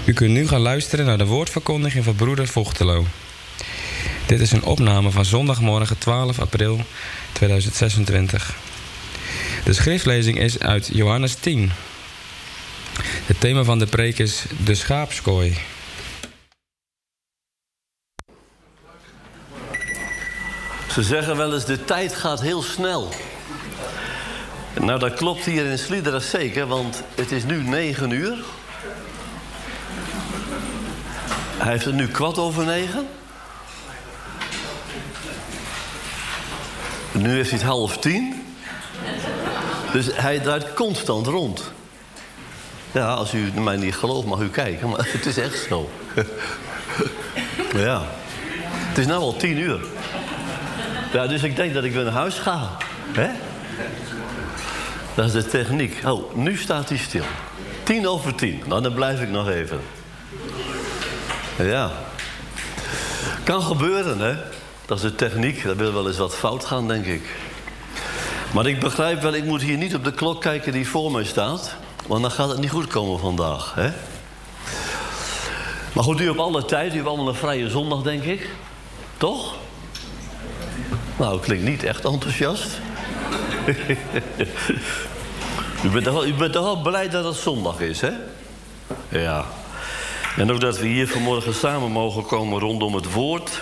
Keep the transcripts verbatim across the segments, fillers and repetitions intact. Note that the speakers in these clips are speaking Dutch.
U kunt nu gaan luisteren naar de woordverkondiging van broeder Vochtelo. Dit is een opname van zondagmorgen twaalf april tweeduizend zesentwintig. De schriftlezing is uit Johannes tien. Het thema van de preek is de schaapskooi. Ze zeggen wel eens, de tijd gaat heel snel. Nou, dat klopt hier in Sliedrecht zeker, want het is nu negen uur. Hij heeft het nu kwart over negen. Nu heeft hij het half tien. Dus hij draait constant rond. Ja, als u mij niet gelooft, mag u kijken, maar het is echt zo. Ja. Het is nu al tien uur. Ja, dus ik denk dat ik weer naar huis ga. Hè? Dat is de techniek. Oh, nu staat hij stil. Tien over tien. Nou, dan blijf ik nog even. Ja. Kan gebeuren, hè. Dat is de techniek. Dat wil wel eens wat fout gaan, denk ik. Maar ik begrijp wel, ik moet hier niet op de klok kijken die voor mij staat. Want dan gaat het niet goed komen vandaag, hè. Maar goed, u hebt alle tijd. U hebt allemaal een vrije zondag, denk ik. Toch? Nou, klinkt niet echt enthousiast. u, bent toch wel, u bent toch wel blij dat het zondag is, hè? Ja. En ook dat we hier vanmorgen samen mogen komen rondom het woord.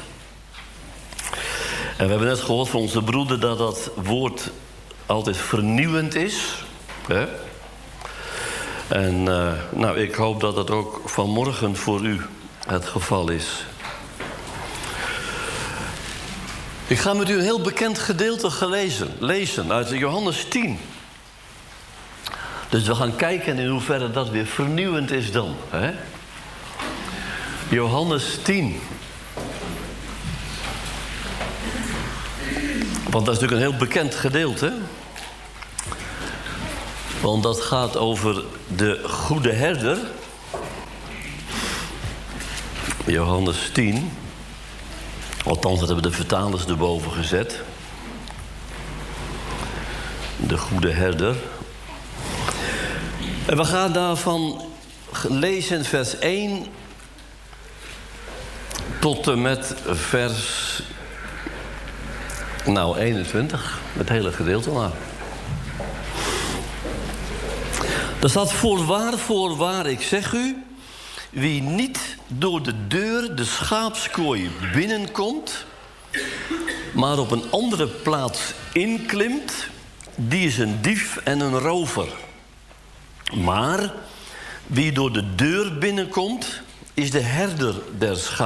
En we hebben net gehoord van onze broeder dat dat woord altijd vernieuwend is. Hè? En uh, nou, ik hoop dat dat ook vanmorgen voor u het geval is. Ik ga met u een heel bekend gedeelte gelezen, lezen uit Johannes tien. Dus we gaan kijken in hoeverre dat weer vernieuwend is dan. Hè? Johannes tien. Want dat is natuurlijk een heel bekend gedeelte. Want dat gaat over de goede herder. Johannes tien. Althans, dat hebben de vertalers erboven gezet. De goede herder. En we gaan daarvan lezen vers één tot en met vers nou, eenentwintig. Het hele gedeelte maar. Er staat: voorwaar, voorwaar, ik zeg u, wie niet door de deur de schaapskooi binnenkomt, maar op een andere plaats inklimt, die is een dief en een rover. Maar wie door de deur binnenkomt, is de herder der schapen.